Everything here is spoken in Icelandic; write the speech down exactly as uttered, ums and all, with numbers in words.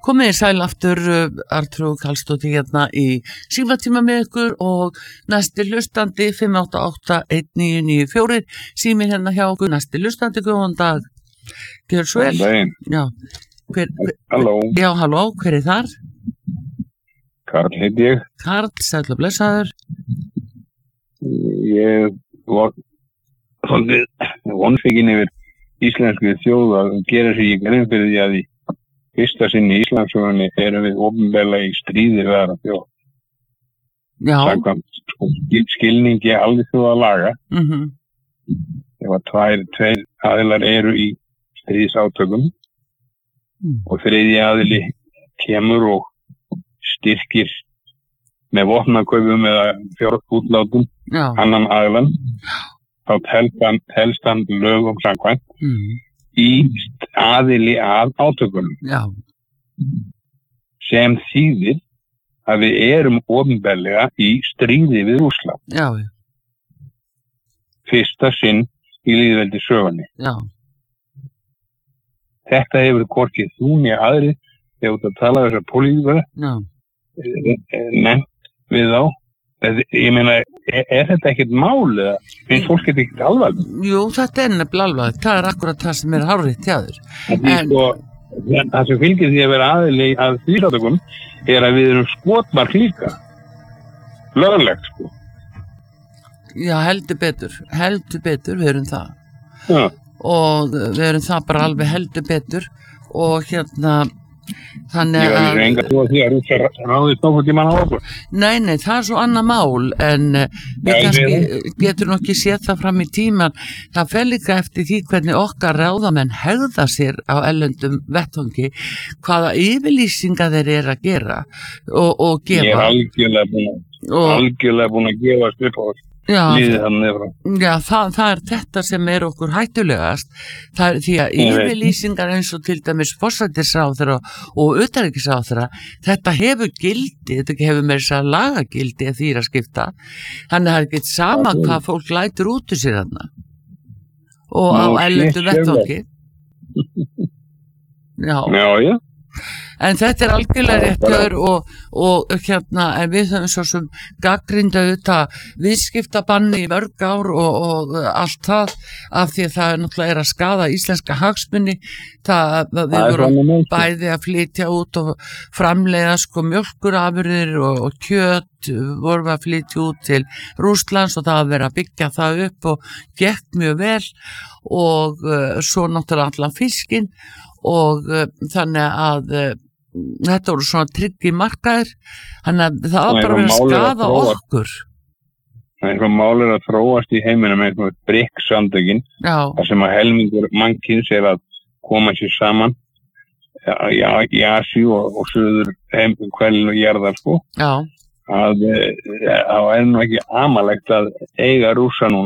Komið þið sæl aftur, Arnþrúður Karlsdóttir hérna í símatíma með ykkur og næsti hlustandi fimm átta átta einn níu níu fjögur, síminn hérna hjá okkur, næsti hlustandi, góðan dag. Gjör svo vel. Góðan daginn. Já. Hver, halló. Já, halló, hver er þar? Karl heiti ég. Karl, sæll og blessaður. Ég var svolítið vonsvikinn yfir íslenskri þjóð að gera sig í grein fyrir því að í fyrsta sinni í Íslandssögunni erum við opinberlega í stríði við aðra þjóð. Já. Samkvæmt skilningi alþjóðalaga. Mhm. Ef að tvær, tveir aðilar eru í stríðsátökum mm. og þriðji aðili kemur og styrkir með vopnakaupum eða fjárútlátum annan aðilan, þá telst hann, telst hann lögum samkvæmt mm. í aðili að átökunum. Já. Sem þýðir að við erum opinberlega í stríði við Rússland. Já, já. Fyrsta sinn í lýðveldi sögunni. Já. Þetta hefur hvorki þú né aðri þegar þú tala þessar pólitíkara nefnt við þá. Ég meina, er, er þetta ekkert mál eða finnst fólk þetta ekkert alvarlegt? Jú, þetta er nefnilega alvarlegt. Það er akkurat það sem er hárrétt hjá þér. En sko, það sem fylgir því að vera aðili að stríðsátökum er að við erum skotmark líka. Löglegt, sko. Já, heldur betur. Heldur betur, við erum það. Já. Og við erum það bara alveg heldur betur og hérna þannig að... Ég er enga þú að því að rússar ráðist nokkuð tímann á okkur. Nei, nei, það er svo annað mál en við kannski getur nokkið séð það fram í tíman. Það fer líka eftir því hvernig okkar ráðamenn hegða sér á erlendum vettvangi, hvaða yfirlýsingar þeir eru að gera og, og gefa. Ég er algjörlega búin að, og, algjörlega búin að gefa upp á þessu. Já, já það, það er þetta sem er okkur hættulegast. Það er því að yfirlýsingar eins og til dæmis forsætisráðherra og utanríkisráðherra, þetta hefur gildi, þetta hefur meira þess að laga gildi að því að skipta. Þannig að það er ekki sama hvað fólk lætur út úr sér þarna og á erlendu vettvangi. Já, já, já. En þetta er algjörlega réttur og, og hérna, en við höfum svo sem gagnrýnda auðvitað viðskiptabanni í mörg ár og, og allt það af því að það er náttúrulega er að skaða íslenska hagsmuni. Það, við vorum bæði að flytja út og framleiða sko mjólkurafurðir og, og kjöt vorum að flytja út til Rússlands og það að vera að byggja það upp og gekk mjög vel og uh, svo náttúrulega allan fiskinn og uh, þannig að uh, þetta voru svona tryggi markaðir þannig að það var bara verið að skaða okkur. Það er eitthvað mál er að þróast í heiminum með eitthvað BRICS-samtökin þar sem að helmingur mannkyns er að koma sér saman í, í Asíu og, og söður heimkvælin og jarðar sko. Já. Að það er nú ekki amalegt að eiga Rússa núna